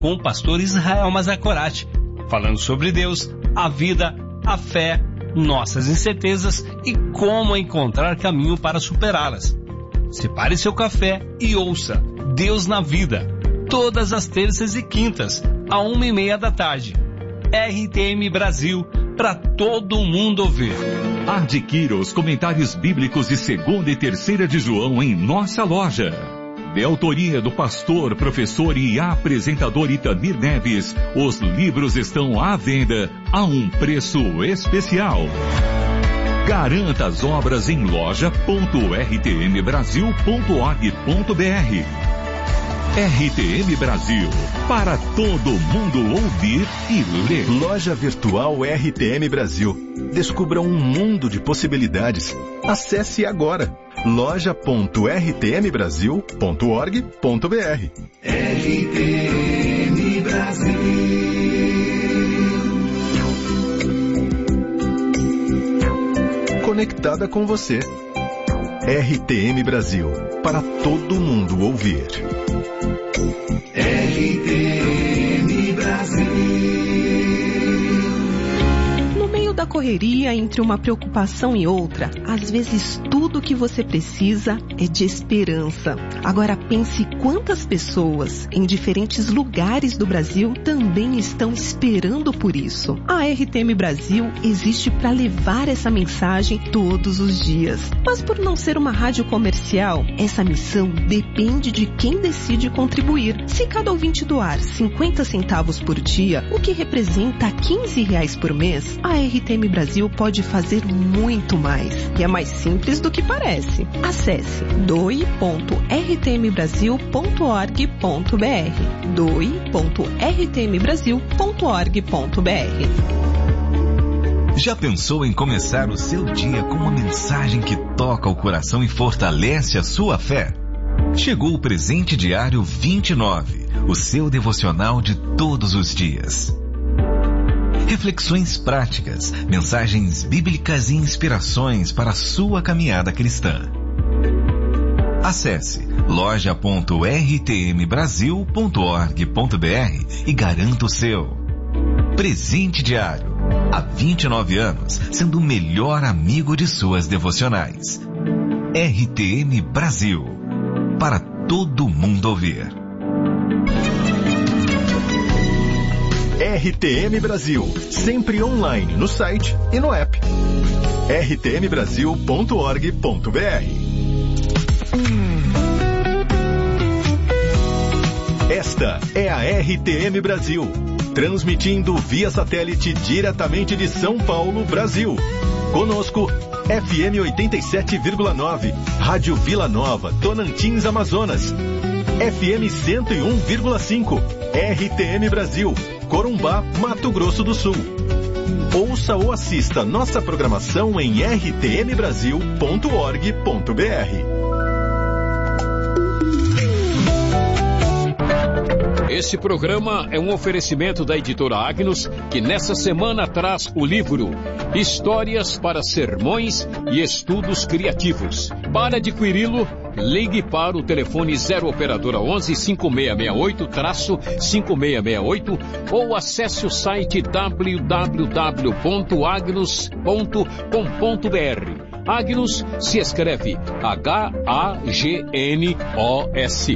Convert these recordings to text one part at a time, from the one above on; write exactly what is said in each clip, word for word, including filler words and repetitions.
com o pastor Israel Mazakorati, falando sobre Deus, a vida, a fé, nossas incertezas e como encontrar caminho para superá-las. Separe seu café e ouça Deus na Vida, todas as terças e quintas, a uma e meia da tarde. R T M Brasil, para todo mundo ouvir. Adquira os comentários bíblicos de segunda e terceira de João em nossa loja. De autoria do pastor, professor e apresentador Itamir Neves, os livros estão à venda a um preço especial. Garanta as obras em loja ponto r t m brasil ponto org ponto b r. R T M Brasil, para todo mundo ouvir e ler. Loja Virtual R T M Brasil. Descubra um mundo de possibilidades. Acesse agora loja ponto r t m brasil ponto org ponto b r. R T M Brasil. Conectada com você. R T M Brasil, para todo mundo ouvir. R T M Brasil. No meio da correria, entre uma preocupação e outra, às vezes tudo o que você precisa é de esperança. Agora pense quantas pessoas em diferentes lugares do Brasil também estão esperando por isso. A R T M Brasil existe para levar essa mensagem todos os dias. Mas por não ser uma rádio comercial, essa missão depende de quem decide contribuir. Se cada ouvinte doar cinquenta centavos por dia, o que representa quinze reais por mês, a R T M Brasil pode fazer muito mais. E é mais simples do que parece. Acesse doe ponto r t m brasil ponto org ponto b r. doe ponto r t m brasil ponto org ponto b r. Já pensou em começar o seu dia com uma mensagem que toca o coração e fortalece a sua fé? Chegou o Presente Diário vinte e nove, o seu devocional de todos os dias. Reflexões práticas, mensagens bíblicas e inspirações para a sua caminhada cristã. Acesse loja ponto r t m brasil ponto org ponto b r e garanta o seu. Presente Diário, há vinte e nove anos, sendo o melhor amigo de suas devocionais. R T M Brasil, para todo mundo ouvir. R T M Brasil, sempre online no site e no app. r t m brasil ponto org ponto b r. Esta é a R T M Brasil, transmitindo via satélite diretamente de São Paulo, Brasil. Conosco, F M oitenta e sete vírgula nove, Rádio Vila Nova, Tocantins, Amazonas. F M cento e um vírgula cinco, R T M Brasil, Corumbá, Mato Grosso do Sul. Ouça ou assista nossa programação em r t m brasil ponto org ponto b r. Esse programa é um oferecimento da editora Agnus, que nessa semana traz o livro Histórias para Sermões e Estudos Criativos. Para adquiri-lo, ligue para o telefone zero operadora onze, cinco seis seis oito, cinco seis seis oito ou acesse o site w w w ponto agnus ponto com ponto b r. Agnus se escreve H A G N O S.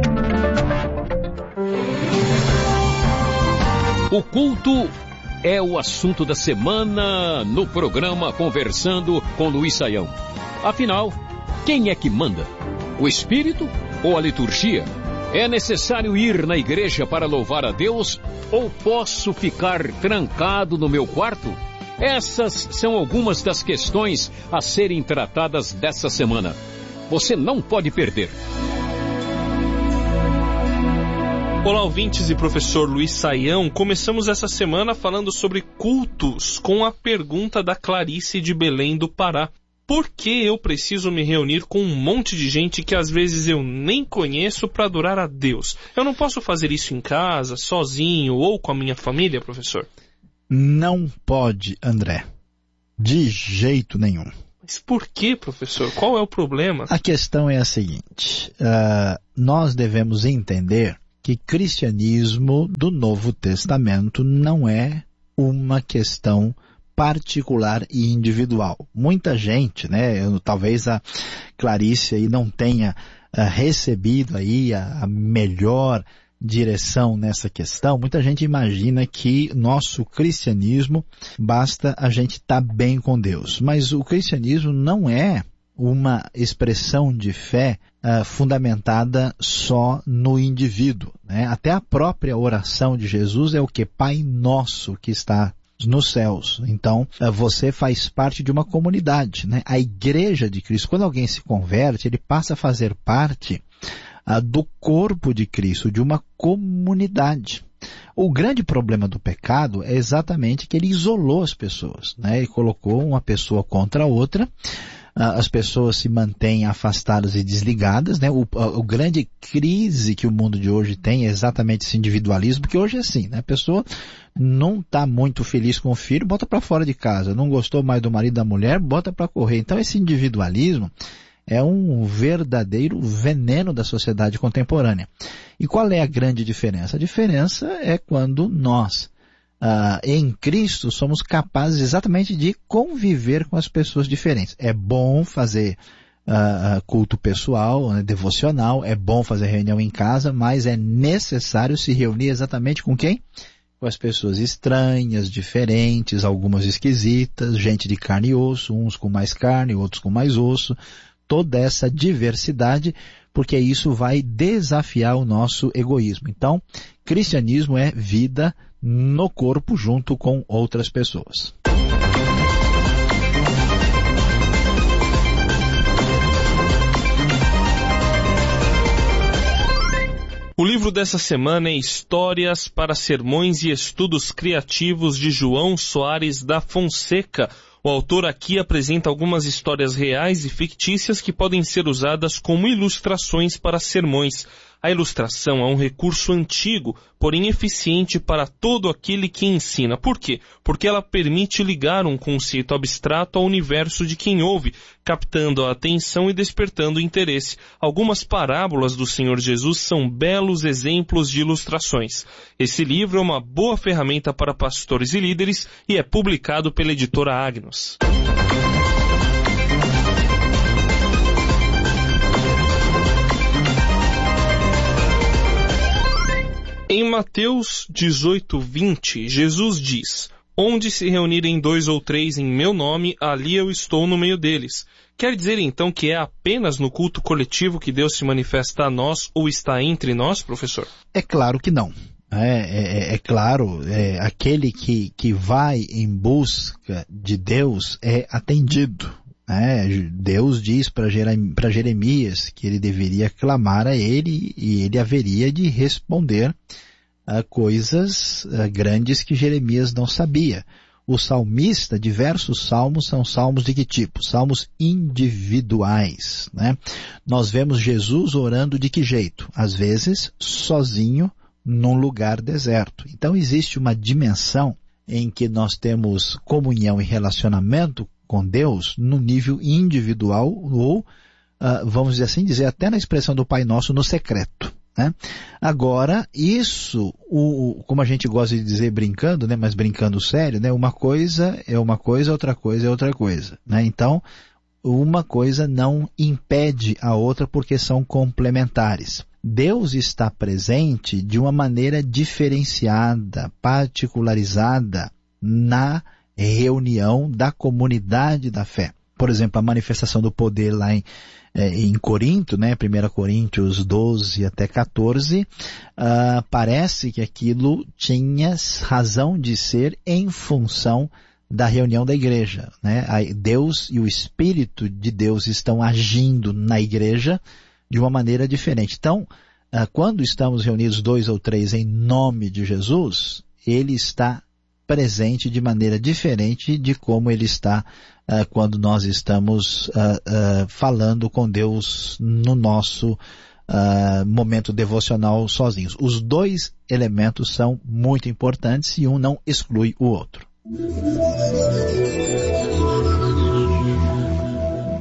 O culto é o assunto da semana no programa Conversando com Luiz Saião. Afinal, quem é que manda? O Espírito ou a liturgia? É necessário ir na igreja para louvar a Deus ou posso ficar trancado no meu quarto? Essas são algumas das questões a serem tratadas dessa semana. Você não pode perder. Olá, ouvintes e professor Luiz Saião. Começamos essa semana falando sobre cultos com a pergunta da Clarice de Belém do Pará. Por que eu preciso me reunir com um monte de gente que às vezes eu nem conheço para adorar a Deus? Eu não posso fazer isso em casa, sozinho ou com a minha família, professor? Não pode, André. De jeito nenhum. Mas por que, professor? Qual é o problema? A questão é a seguinte. Uh, nós devemos entender que cristianismo do Novo Testamento não é uma questão particular e individual. Muita gente, né, eu, talvez a Clarice aí não tenha uh, recebido aí a, a melhor direção nessa questão. Muita gente imagina que nosso cristianismo basta a gente estar tá bem com Deus. Mas o cristianismo não é uma expressão de fé uh, fundamentada só no indivíduo, né? Até a própria oração de Jesus é o que? Pai nosso que está nos céus. Então, uh, você faz parte de uma comunidade, né? A igreja de Cristo, quando alguém se converte, ele passa a fazer parte uh, do corpo de Cristo, de uma comunidade. O grande problema do pecado é exatamente que ele isolou as pessoas, né? Ele colocou uma pessoa contra a outra. As pessoas se mantêm afastadas e desligadas, né? O, a, a grande crise que o mundo de hoje tem é exatamente esse individualismo, porque hoje é assim, né? A pessoa não está muito feliz com o filho, bota para fora de casa. Não gostou mais do marido da mulher, bota para correr. Então esse individualismo é um verdadeiro veneno da sociedade contemporânea. E qual é a grande diferença? A diferença é quando nós, Uh, em Cristo, somos capazes exatamente de conviver com as pessoas diferentes. É bom fazer uh, culto pessoal, né, devocional, é bom fazer reunião em casa, mas é necessário se reunir exatamente com quem? Com as pessoas estranhas, diferentes, algumas esquisitas, gente de carne e osso, uns com mais carne, outros com mais osso, toda essa diversidade, porque isso vai desafiar o nosso egoísmo. Então, cristianismo é vida no corpo junto com outras pessoas. O livro dessa semana é Histórias para Sermões e Estudos Criativos, de João Soares da Fonseca. O autor aqui apresenta algumas histórias reais e fictícias que podem ser usadas como ilustrações para sermões. A ilustração é um recurso antigo, porém eficiente para todo aquele que ensina. Por quê? Porque ela permite ligar um conceito abstrato ao universo de quem ouve, captando a atenção e despertando o interesse. Algumas parábolas do Senhor Jesus são belos exemplos de ilustrações. Esse livro é uma boa ferramenta para pastores e líderes e é publicado pela editora Agnus. Em Mateus dezoito, vinte, Jesus diz: onde se reunirem dois ou três em meu nome, ali eu estou no meio deles. Quer dizer então que é apenas no culto coletivo que Deus se manifesta a nós ou está entre nós, professor? É claro que não. É, é, é claro, é, aquele que, que vai em busca de Deus é atendido. É, Deus diz para Jeremias que ele deveria clamar a ele e ele haveria de responder a coisas a grandes que Jeremias não sabia. O salmista, diversos salmos, são salmos de que tipo? Salmos individuais, né? Nós vemos Jesus orando de que jeito? Às vezes, sozinho, num lugar deserto. Então existe uma dimensão em que nós temos comunhão e relacionamento com Deus no nível individual ou, uh, vamos dizer assim, dizer até na expressão do Pai Nosso, no secreto, né? Agora, isso, o, como a gente gosta de dizer brincando, né, mas brincando sério, né, uma coisa é uma coisa, outra coisa é outra coisa, né? Então, uma coisa não impede a outra porque são complementares. Deus está presente de uma maneira diferenciada, particularizada na reunião da comunidade da fé. Por exemplo, a manifestação do poder lá em, eh, em Corinto, né, primeira Coríntios doze até quatorze, uh, parece que aquilo tinha razão de ser em função da reunião da igreja, né? Deus e o Espírito de Deus estão agindo na igreja de uma maneira diferente. Então, uh, quando estamos reunidos dois ou três em nome de Jesus, ele está presente de maneira diferente de como ele está uh, quando nós estamos uh, uh, falando com Deus no nosso uh, momento devocional sozinhos. Os dois elementos são muito importantes e um não exclui o outro. Em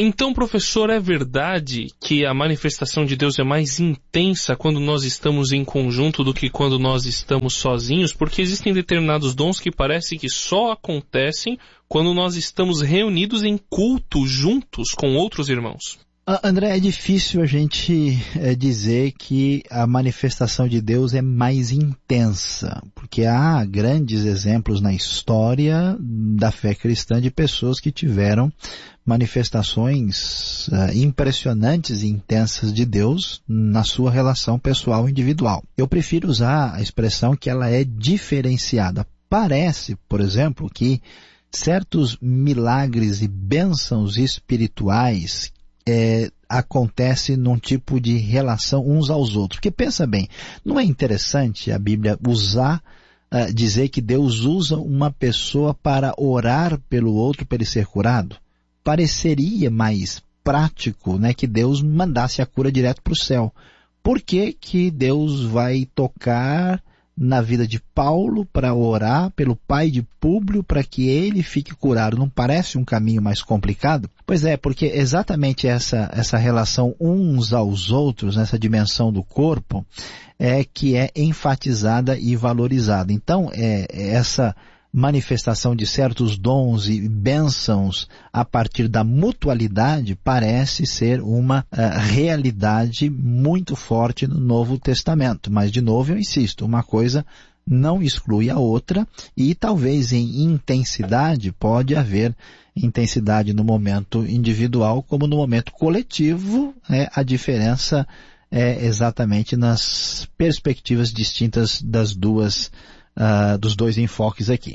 Então, professor, é verdade que a manifestação de Deus é mais intensa quando nós estamos em conjunto do que quando nós estamos sozinhos? Porque existem determinados dons que parece que só acontecem quando nós estamos reunidos em culto juntos com outros irmãos. André, é difícil a gente é, dizer que a manifestação de Deus é mais intensa, porque há grandes exemplos na história da fé cristã de pessoas que tiveram manifestações uh, impressionantes e intensas de Deus na sua relação pessoal individual. Eu prefiro usar a expressão que ela é diferenciada. Parece, por exemplo, que certos milagres e bênçãos espirituais É, acontece num tipo de relação uns aos outros. Porque pensa bem, não é interessante a Bíblia usar, uh, dizer que Deus usa uma pessoa para orar pelo outro para ele ser curado? Pareceria mais prático, né, que Deus mandasse a cura direto para o céu. Por que que Deus vai tocar na vida de Paulo para orar pelo pai de Públio para que ele fique curado? Não parece um caminho mais complicado? Pois é, porque exatamente essa, essa relação uns aos outros, nessa dimensão do corpo, é que é enfatizada e valorizada. Então, é, é essa manifestação de certos dons e bênçãos a partir da mutualidade parece ser uma uh, realidade muito forte no Novo Testamento. Mas, de novo, eu insisto, uma coisa não exclui a outra e talvez em intensidade pode haver intensidade no momento individual como no momento coletivo. É, a diferença é exatamente nas perspectivas distintas das duas Uh, dos dois enfoques aqui.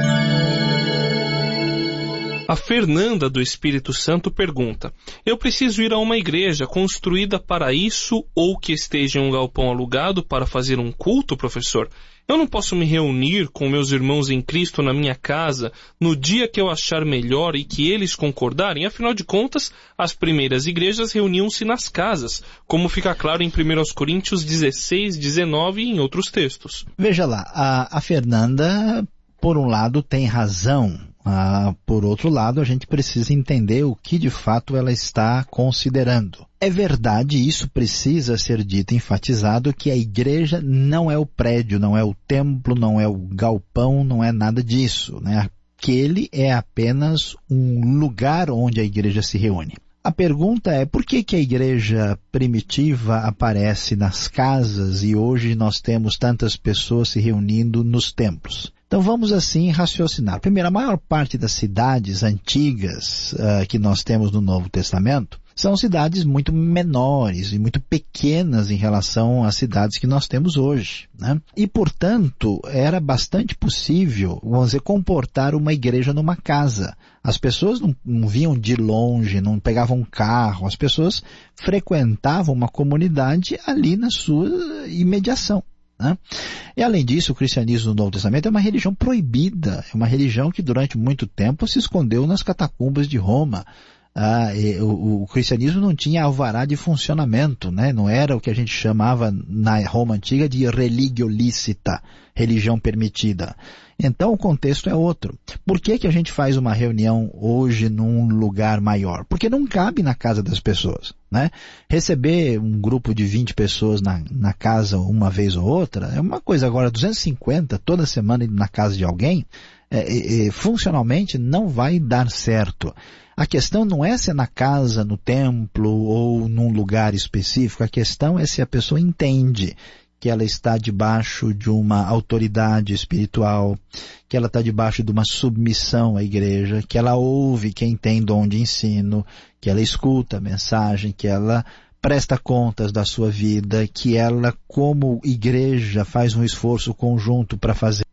A Fernanda do Espírito Santo pergunta: eu preciso ir a uma igreja construída para isso ou que esteja em um galpão alugado para fazer um culto, professor? Eu não posso me reunir com meus irmãos em Cristo na minha casa no dia que eu achar melhor e que eles concordarem? Afinal de contas, as primeiras igrejas reuniam-se nas casas, como fica claro em primeira Coríntios dezesseis, dezenove e em outros textos. Veja lá, a, a Fernanda, por um lado, tem razão. Ah, por outro lado, a gente precisa entender o que de fato ela está considerando. É verdade, isso precisa ser dito, enfatizado, que a igreja não é o prédio, não é o templo, não é o galpão, não é nada disso, né? Aquele é apenas um lugar onde a igreja se reúne. A pergunta é, por que que a igreja primitiva aparece nas casas e hoje nós temos tantas pessoas se reunindo nos templos? Então vamos assim raciocinar. Primeiro, a maior parte das cidades antigas uh, que nós temos no Novo Testamento são cidades muito menores e muito pequenas em relação às cidades que nós temos hoje, né? E, portanto, era bastante possível, vamos dizer, comportar uma igreja numa casa. As pessoas não, não vinham de longe, não pegavam um carro, as pessoas frequentavam uma comunidade ali na sua imediação, né? E além disso, o cristianismo no Novo Testamento é uma religião proibida, é uma religião que durante muito tempo se escondeu nas catacumbas de Roma. Ah, o, o cristianismo não tinha alvará de funcionamento, né? Não era o que a gente chamava na Roma antiga de religio licita, religião permitida. Então o contexto é outro. Por que que a gente faz uma reunião hoje num lugar maior? Porque não cabe na casa das pessoas, né? Receber um grupo de vinte pessoas na, na casa uma vez ou outra é uma coisa. Agora duzentos e cinquenta toda semana na casa de alguém, é, é, funcionalmente não vai dar certo. A questão não é se é na casa, no templo ou num lugar específico. A questão é se a pessoa entende que ela está debaixo de uma autoridade espiritual, que ela está debaixo de uma submissão à igreja, que ela ouve quem tem dom de ensino, que ela escuta a mensagem, que ela presta contas da sua vida, que ela, como igreja, faz um esforço conjunto para fazer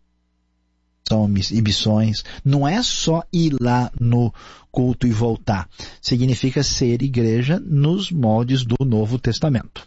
e missões. Não é só ir lá no culto e voltar. Significa ser igreja nos moldes do Novo Testamento.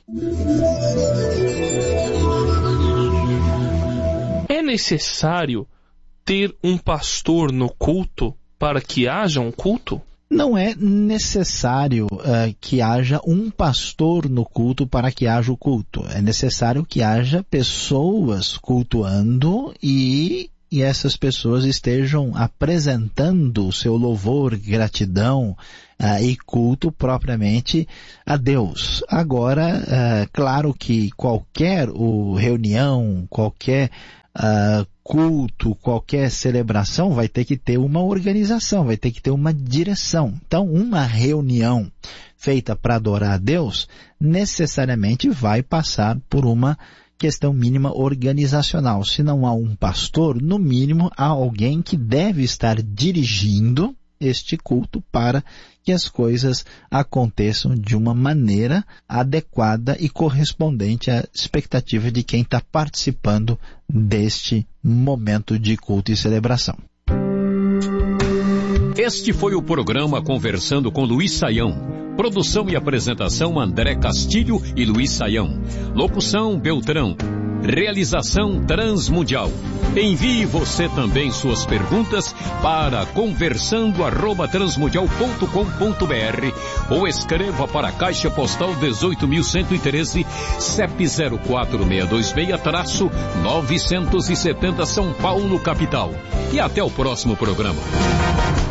É necessário ter um pastor no culto para que haja um culto? Não é necessário uh, que haja um pastor no culto para que haja o culto. É necessário que haja pessoas cultuando e e essas pessoas estejam apresentando o seu louvor, gratidão uh, e culto propriamente a Deus. Agora, uh, claro que qualquer uh, reunião, qualquer uh, culto, qualquer celebração vai ter que ter uma organização, vai ter que ter uma direção. Então, uma reunião feita para adorar a Deus necessariamente vai passar por uma questão mínima organizacional. Se não há um pastor, no mínimo há alguém que deve estar dirigindo este culto para que as coisas aconteçam de uma maneira adequada e correspondente à expectativa de quem está participando deste momento de culto e celebração. Este foi o programa Conversando com Luiz Saião. Produção e apresentação André Castilho e Luiz Saião. Locução Beltrão. Realização Transmundial. Envie você também suas perguntas para conversando arroba transmundial ponto com ponto br ou escreva para a Caixa Postal dezoito mil cento e treze, C E P zero quatro seis dois seis, novecentos e setenta São Paulo, capital. E até o próximo programa.